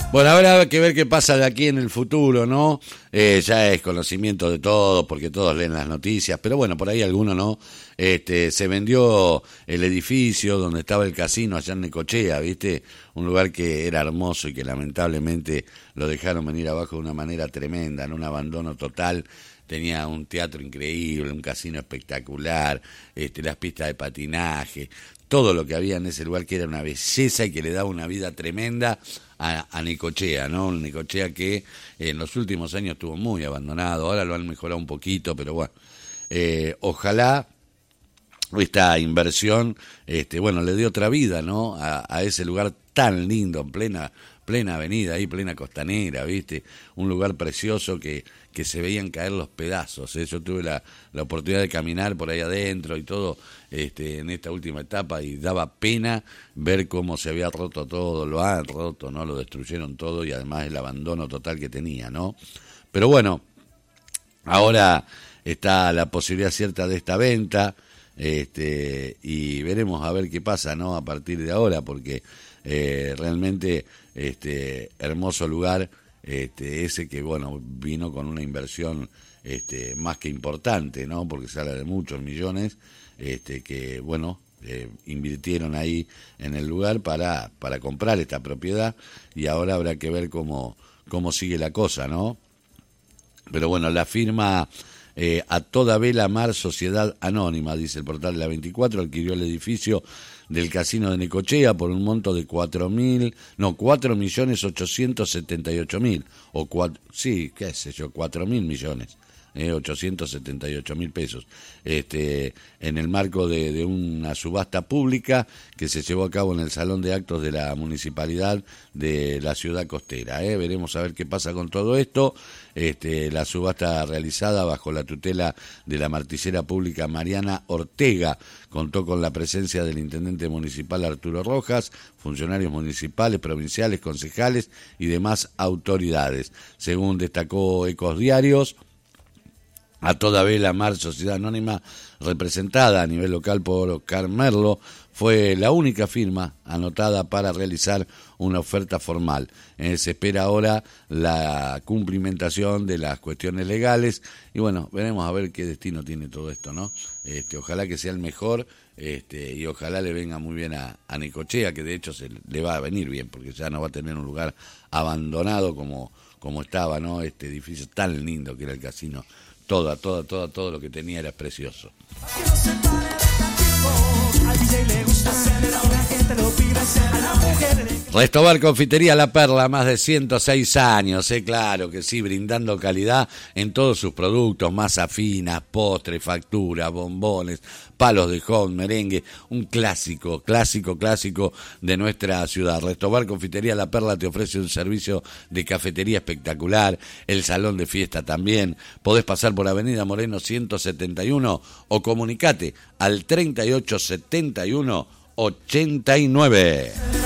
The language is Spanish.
Bueno, habrá que ver qué pasa de aquí en el futuro, ¿no? Ya es conocimiento de todos, porque todos leen las noticias, pero bueno, por ahí alguno no. Se vendió el edificio donde estaba el casino allá en Necochea, ¿viste? Un lugar que era hermoso y que lamentablemente lo dejaron venir abajo de una manera tremenda, en un abandono total. Tenía un teatro increíble, un casino espectacular, las pistas de patinaje, todo lo que había en ese lugar que era una belleza y que le daba una vida tremenda a Necochea, ¿no? Un Necochea que en los últimos años estuvo muy abandonado, ahora lo han mejorado un poquito, pero bueno, ojalá esta inversión, bueno, le dio otra vida, ¿no? A ese lugar tan lindo, en plena avenida, ahí plena costanera, ¿viste? Un lugar precioso que se veían caer los pedazos, ¿eh? Yo tuve la oportunidad de caminar por ahí adentro y todo, en esta última etapa, y daba pena ver cómo se había roto todo, lo han roto, ¿no? Lo destruyeron todo y además el abandono total que tenía, ¿no? Pero bueno, ahora está la posibilidad cierta de esta venta, y veremos a ver qué pasa, ¿no? A partir de ahora, porque realmente hermoso lugar, ese que bueno vino con una inversión más que importante, ¿no? Porque se habla de muchos millones que bueno invirtieron ahí en el lugar para comprar esta propiedad, y ahora habrá que ver cómo sigue la cosa, ¿no? Pero bueno, la firma A Toda Vela Mar Sociedad Anónima, dice el portal de la 24, adquirió el edificio del casino de Necochea por un monto de 4.878.000, o sí, qué sé yo, 4.000 millones, 878.000 pesos, en el marco de una subasta pública que se llevó a cabo en el Salón de Actos de la Municipalidad de la Ciudad Costera. Veremos a ver qué pasa con todo esto. La subasta realizada bajo la tutela de la martillera pública Mariana Ortega contó con la presencia del intendente municipal Arturo Rojas, funcionarios municipales, provinciales, concejales y demás autoridades. Según destacó Ecos Diarios, A Toda Vela Mar Sociedad Anónima, representada a nivel local por Oscar Merlo, fue la única firma anotada para realizar una oferta formal. Se espera ahora la cumplimentación de las cuestiones legales y bueno, veremos a ver qué destino tiene todo esto, ¿no? Ojalá que sea el mejor, y ojalá le venga muy bien a Necochea, que de hecho le va a venir bien, porque ya no va a tener un lugar abandonado como estaba, ¿no? Este edificio tan lindo que era el casino. Todo lo que tenía era precioso. Restobar Confitería La Perla, más de 106 años, claro que sí, brindando calidad en todos sus productos, masa fina, postre, factura, bombones, palos de hot, merengue, un clásico de nuestra ciudad. Restobar Confitería La Perla te ofrece un servicio de cafetería espectacular, el salón de fiesta también. Podés pasar por Avenida Moreno 171 o comunicate al 3871 89.